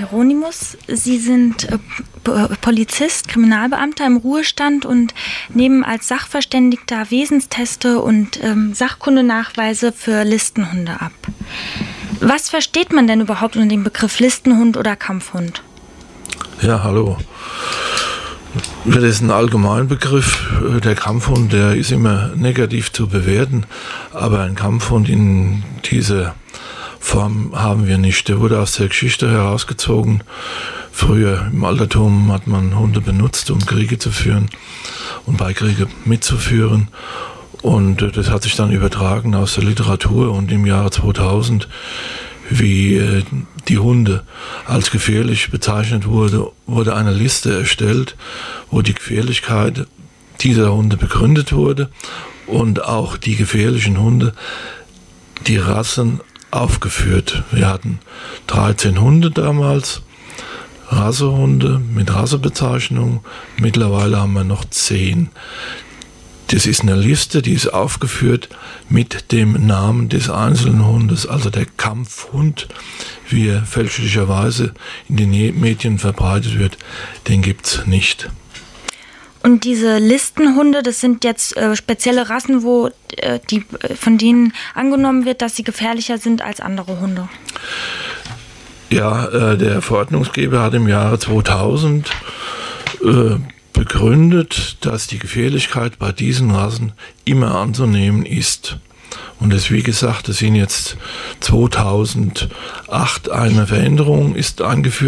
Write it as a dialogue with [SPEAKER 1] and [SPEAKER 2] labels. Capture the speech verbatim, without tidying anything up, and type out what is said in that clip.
[SPEAKER 1] Hieronymus, Sie sind äh, Polizist, Kriminalbeamter im Ruhestand und nehmen als Sachverständigter Wesensteste und ähm, Sachkundenachweise für Listenhunde ab. Was versteht man denn überhaupt unter dem Begriff Listenhund oder Kampfhund?
[SPEAKER 2] Ja, hallo. Das ist ein Allgemeinbegriff. Der Kampfhund, der ist immer negativ zu bewerten, aber ein Kampfhund in dieser Form haben wir nicht. Der wurde aus der Geschichte herausgezogen. Früher im Altertum hat man Hunde benutzt, um Kriege zu führen und bei Kriege mitzuführen. Und das hat sich dann übertragen aus der Literatur, und im Jahre zweitausend, wie die Hunde als gefährlich bezeichnet wurde, wurde eine Liste erstellt, wo die Gefährlichkeit dieser Hunde begründet wurde und auch die gefährlichen Hunde, die Rassen aufgeführt. Wir hatten dreizehn Hunde damals, Rassehunde mit Rassebezeichnung. Mittlerweile haben wir noch zehn. Das ist eine Liste, die ist aufgeführt mit dem Namen des einzelnen Hundes, also der Kampfhund, wie er fälschlicherweise in den Medien verbreitet wird, den gibt's nicht.
[SPEAKER 1] Und diese Listenhunde, das sind jetzt äh, spezielle Rassen, wo äh, die, von denen angenommen wird, dass sie gefährlicher sind als andere Hunde?
[SPEAKER 2] Ja, äh, der Verordnungsgeber hat im Jahre zweitausend äh, begründet, dass die Gefährlichkeit bei diesen Rassen immer anzunehmen ist. Und es, wie gesagt, es sind jetzt zweitausendacht eine Veränderung ist eingeführt